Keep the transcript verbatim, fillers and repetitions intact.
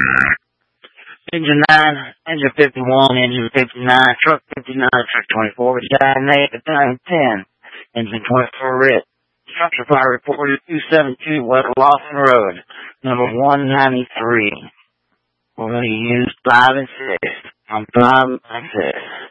Engine nine, engine fifty-one, engine fifty-nine, truck fifty-nine, truck twenty-four, vagina eight, battalion ten, engine twenty-four, red. Structure fire reported two seventy-two West Lawson Road, number one ninety-three. We're going to use five and six. I'm five and six.